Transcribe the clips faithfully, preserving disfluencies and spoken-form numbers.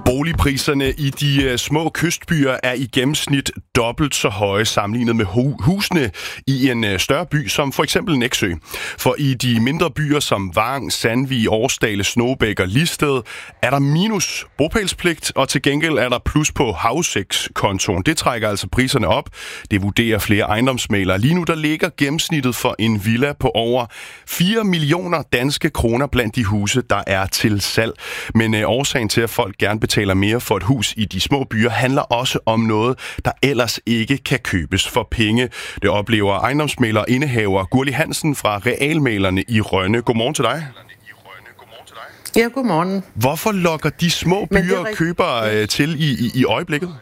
Boligpriserne i de små kystbyer er i gennemsnit dobbelt så høje sammenlignet med husene i en større by som for eksempel Nexø. For i de mindre byer som Vang, Sandvig, Årsdale, Snogebæk og Listed er der minus bopælspligt, og til gengæld er der plus på havsexkontoen. Det trækker altså priserne op. Det vurderer flere ejendomsmæglere. Lige nu der ligger gennemsnittet for en villa på over fire millioner danske kroner blandt de huse, der er til salg. Men øh, årsagen til, at folk gerne betaler mere for et hus i de små byer, handler også om noget, der ellers ikke kan købes for penge. Det oplever ejendomsmægler og indehaver Gurli Hansen fra Realmæglerne i Rønne. Godmorgen til dig. Ja, godmorgen. Hvorfor lokker de små byer rigt... købere øh, til i, i, i øjeblikket?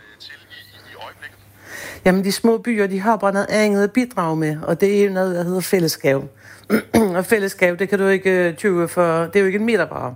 Jamen, de små byer, de har bare noget andet at bidrage med, og det er jo noget, der hedder fællesskab. Og fællesskab, det kan du ikke tyve for, det er jo ikke en meter bare.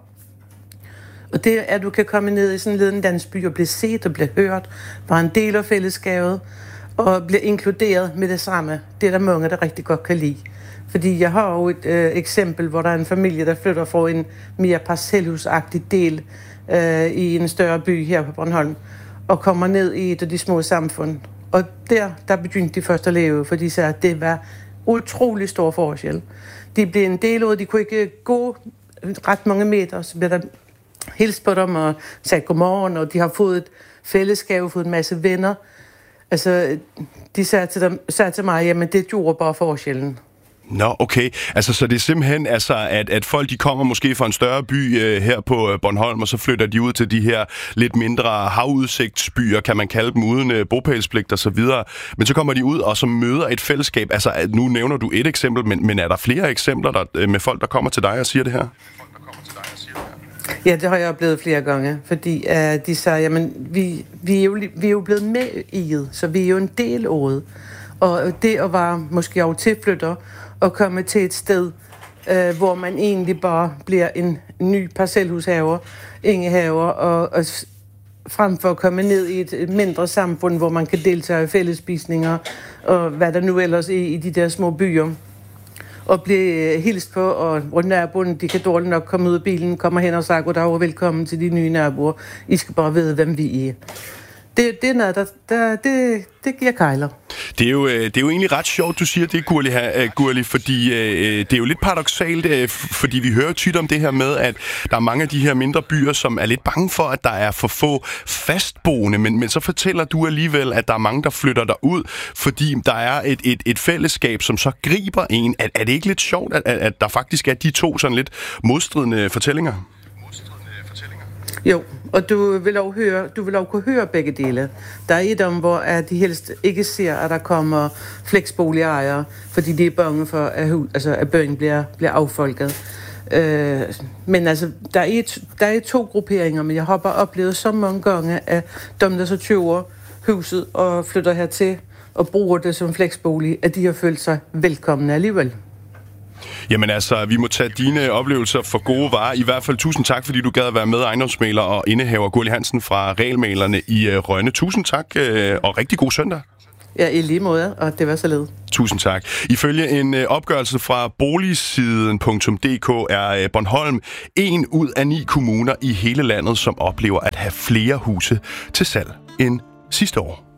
Og det er, at du kan komme ned i sådan en lille landsby og blive set og blive hørt, være en del af fællesskabet, og blive inkluderet med det samme. Det er der mange, der rigtig godt kan lide. Fordi jeg har jo et øh, eksempel, hvor der er en familie, der flytter fra en mere parcelhusagtig del øh, i en større by her på Bornholm, og kommer ned i et af de små samfund. Og der, der begyndte de først at leve, for de sagde, at det var utrolig stor forskel. De blev en del af, de kunne ikke gå ret mange meter, så blev der hilst på dem og sagt godmorgen, og de har fået et fællesskab, fået en masse venner. Altså, de sagde til, dem, sagde til mig, jamen det gjorde bare forskellen. Nå, okay. Altså, så det er simpelthen, altså, at, at folk de kommer måske fra en større by øh, her på øh, Bornholm, og så flytter de ud til de her lidt mindre havudsigtsbyer, kan man kalde dem, uden øh, bopælspligt og så videre. Men så kommer de ud og så møder et fællesskab. Altså, nu nævner du et eksempel, men, men er der flere eksempler der, øh, med folk, der kommer til dig og siger det her? Ja, det har jeg oplevet flere gange, fordi uh, de sagde, jamen, vi, vi, er jo, vi er jo blevet med i det, så vi er jo en del af det. Og det at være måske også tilflytter og komme til et sted, uh, hvor man egentlig bare bliver en ny parcelhushaver, ingehaver, og, og frem for at komme ned i et mindre samfund, hvor man kan deltage i fællesspisninger, og hvad der nu ellers er i de der små byer. Og blive hilst på, og hvor naboen, de kan dårligt nok komme ud af bilen, kommer hen og siger, goddag og velkommen til de nye naboer. I skal bare vide, hvem vi er. Det, det er noget, der, der det, det giver kejler. Det er, jo, det er jo egentlig ret sjovt, du siger det, Gurli, her, Gurli, fordi det er jo lidt paradoksalt, fordi vi hører tit om det her med, at der er mange af de her mindre byer, som er lidt bange for, at der er for få fastboende, men, men så fortæller du alligevel, at der er mange, der flytter derud, fordi der er et, et, et fællesskab, som så griber en. Er, er det ikke lidt sjovt, at, at der faktisk er de to sådan lidt modstridende fortællinger? Jo, og du vil også høre, du vil også kunne høre begge dele. Der er et om, hvor at de helst ikke ser, at der kommer fleksboligejere, fordi de er bange for, at, altså, at byen bliver, bliver affolket. Øh, men altså, der er, et, der er to grupperinger, men jeg har bare oplevet så mange gange, at dem, der så køber huset og flytter hertil og bruger det som fleksbolig, at de har følt sig velkomne alligevel. Jamen altså, vi må tage dine oplevelser for gode varer. I hvert fald tusind tak, fordi du gad at være med, ejendomsmægler og indehaver Gurli Hansen fra Realmæglerne i Rønne. Tusind tak, og rigtig god søndag. Ja, i lige måde, og det var så led. Tusind tak. Ifølge en opgørelse fra boligsiden punktum d k er Bornholm en ud af ni kommuner i hele landet, som oplever at have flere huse til salg end sidste år.